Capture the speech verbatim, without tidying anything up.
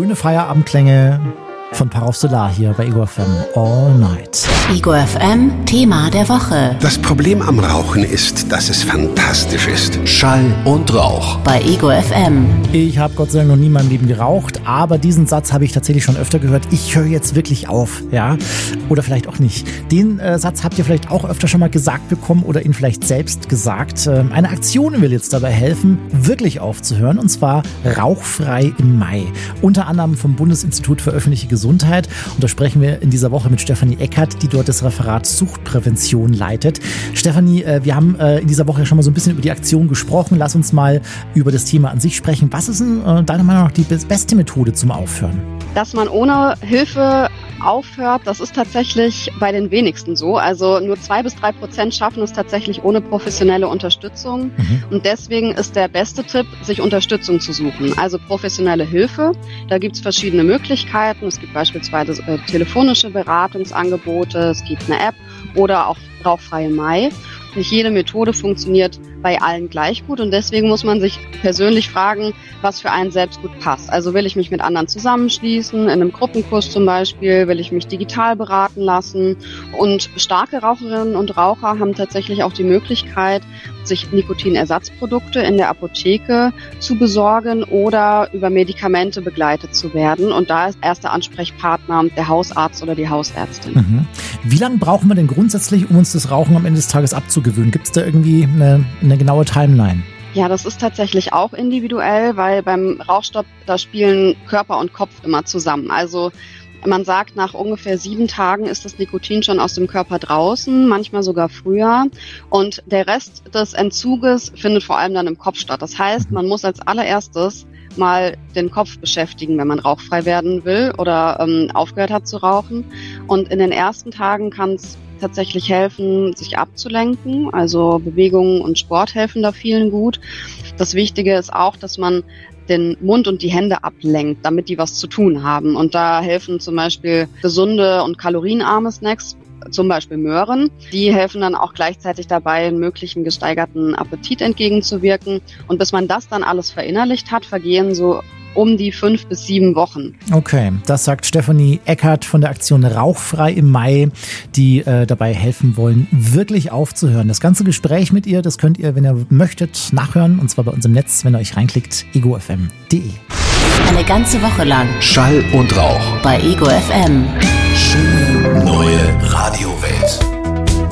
Schöne Feierabendklänge von Parauf Solar hier bei Ego F M All Night. Ego F M Thema der Woche. Das Problem am Rauchen ist, dass es fantastisch ist. Schall und Rauch. Bei Ego F M. Ich habe Gott sei Dank noch nie in meinem Leben geraucht, aber diesen Satz habe ich tatsächlich schon öfter gehört. Ich höre jetzt wirklich auf, ja? Oder vielleicht auch nicht. Den äh, Satz habt ihr vielleicht auch öfter schon mal gesagt bekommen oder ihn vielleicht selbst gesagt. Ähm, eine Aktion will jetzt dabei helfen, wirklich aufzuhören, und zwar Rauchfrei im Mai. Unter anderem vom Bundesinstitut für öffentliche Gesundheit. Und da sprechen wir in dieser Woche mit Stefanie Eckert, die dort das Referat Suchtprävention leitet. Stefanie, äh, wir haben äh, in dieser Woche schon mal so ein bisschen über die Aktion gesprochen. Lass uns mal über das Thema an sich sprechen. Was ist denn äh, deiner Meinung nach die beste Methode zum Aufhören? Dass man ohne Hilfe aufhört, das ist tatsächlich bei den wenigsten so. Also nur zwei bis drei Prozent schaffen es tatsächlich ohne professionelle Unterstützung. Mhm. Und deswegen ist der beste Tipp, sich Unterstützung zu suchen. Also professionelle Hilfe. Da gibt es verschiedene Möglichkeiten. Es gibt beispielsweise äh, telefonische Beratungsangebote, es gibt eine App oder auch Rauchfrei im Mai. Nicht jede Methode funktioniert bei allen gleich gut, und deswegen muss man sich persönlich fragen, was für einen selbst gut passt. Also will ich mich mit anderen zusammenschließen, in einem Gruppenkurs zum Beispiel, will ich mich digital beraten lassen, und starke Raucherinnen und Raucher haben tatsächlich auch die Möglichkeit, sich Nikotinersatzprodukte in der Apotheke zu besorgen oder über Medikamente begleitet zu werden, und da ist erster Ansprechpartner der Hausarzt oder die Hausärztin. Mhm. Wie lange brauchen wir denn grundsätzlich, um uns das Rauchen am Ende des Tages abzugewöhnen? Gibt es da irgendwie eine, eine genaue Timeline? Ja, das ist tatsächlich auch individuell, weil beim Rauchstopp, da spielen Körper und Kopf immer zusammen. Also man sagt, nach ungefähr sieben Tagen ist das Nikotin schon aus dem Körper draußen, manchmal sogar früher. Und der Rest des Entzuges findet vor allem dann im Kopf statt. Das heißt, man muss als allererstes mal den Kopf beschäftigen, wenn man rauchfrei werden will oder ähm, aufgehört hat zu rauchen. Und in den ersten Tagen kann es tatsächlich helfen, sich abzulenken. Also Bewegungen und Sport helfen da vielen gut. Das Wichtige ist auch, dass man den Mund und die Hände ablenkt, damit die was zu tun haben. Und da helfen zum Beispiel gesunde und kalorienarme Snacks, zum Beispiel Möhren. Die helfen dann auch gleichzeitig dabei, einen möglichen gesteigerten Appetit entgegenzuwirken. Und bis man das dann alles verinnerlicht hat, vergehen so um die fünf bis sieben Wochen. Okay, das sagt Stefanie Eckert von der Aktion Rauchfrei im Mai, die äh, dabei helfen wollen, wirklich aufzuhören. Das ganze Gespräch mit ihr, das könnt ihr, wenn ihr möchtet, nachhören, und zwar bei uns im Netz, wenn ihr euch reinklickt, ego f m punkt d e. Eine ganze Woche lang Schall und Rauch bei Ego F M. Schöne neue Radiowelt.